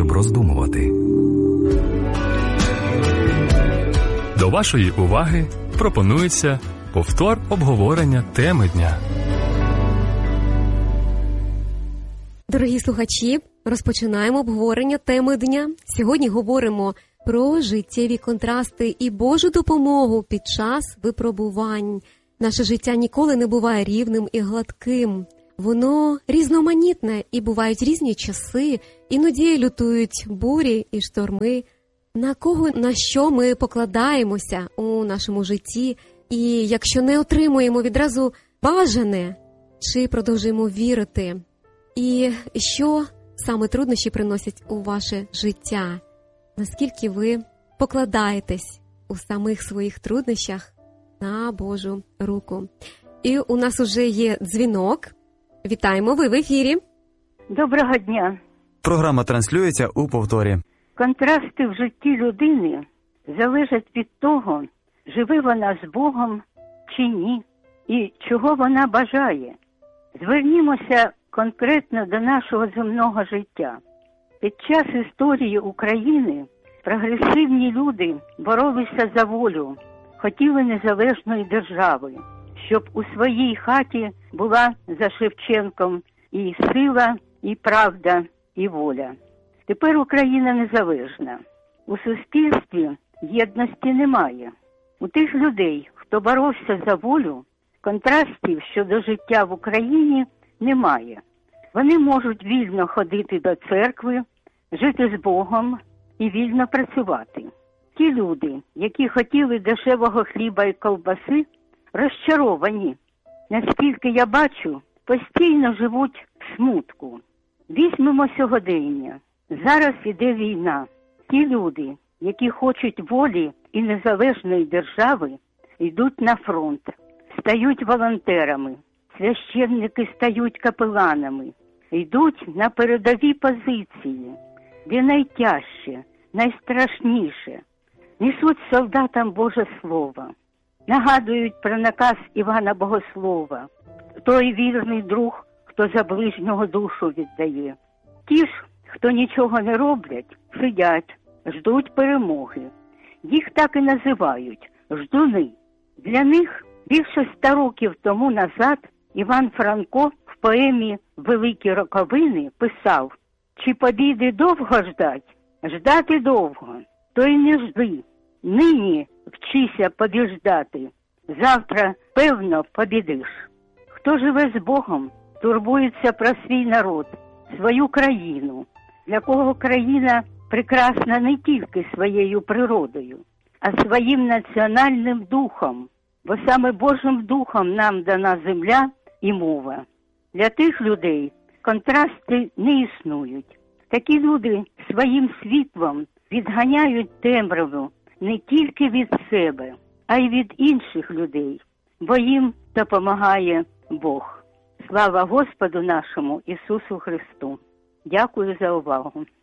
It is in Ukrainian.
щоб роздумувати. До вашої уваги пропонується повтор обговорення теми дня. Дорогі слухачі, розпочинаємо обговорення теми дня. Сьогодні говоримо про життєві контрасти і Божу допомогу під час випробувань. Наше життя ніколи не буває рівним і гладким. Воно різноманітне і бувають різні часи, іноді лютують бурі і шторми. На що ми покладаємося у нашому житті, і якщо не отримуємо відразу бажане, чи продовжуємо вірити? І що саме труднощі приносять у ваше життя? Наскільки ви покладаєтесь у самих своїх труднощах на Божу руку? І у нас уже є дзвінок. Вітаємо, ви в ефірі. Доброго дня. Програма транслюється у повторі. Контрасти в житті людини залежать від того, живе вона з Богом чи ні, і чого вона бажає. Звернімося конкретно до нашого земного життя. Під час історії України прогресивні люди боролися за волю, хотіли незалежної держави, щоб у своїй хаті була за Шевченком і сила, і правда, і воля. Тепер Україна незалежна. У суспільстві єдності немає. У тих людей, хто боровся за волю, контрастів щодо життя в Україні немає. Вони можуть вільно ходити до церкви, жити з Богом і вільно працювати. Ті люди, які хотіли дешевого хліба і ковбаси, розчаровані. Наскільки я бачу, постійно живуть в смутку. Візьмемо сьогодення. Зараз іде війна. Ті люди, які хочуть волі і незалежної держави, йдуть на фронт, стають волонтерами, священники стають капеланами, йдуть на передові позиції, де найтяжче, найстрашніше, несуть солдатам Боже Слово, нагадують про наказ Івана Богослова: той вірний друг, хто за ближнього душу віддає. Ті ж, хто нічого не роблять, сидять, ждуть перемоги. Їх так і називають – ждуни. Для них більше 100 років тому назад Іван Франко в поемі «Великі роковини» писав: «Чи побіди довго ждать? Ждати довго, то й не жди. Нині вчися побіждати, завтра, певно, побідиш». Хто живе з Богом, турбується про свій народ, свою країну, для кого країна прекрасна не тільки своєю природою, а своїм національним духом, бо саме Божим духом нам дана земля і мова. Для тих людей контрасти не існують. Такі люди своїм світлом відганяють темряву не тільки від себе, а й від інших людей, бо їм допомагає Бог. Слава Господу нашому Ісусу Христу! Дякую за увагу.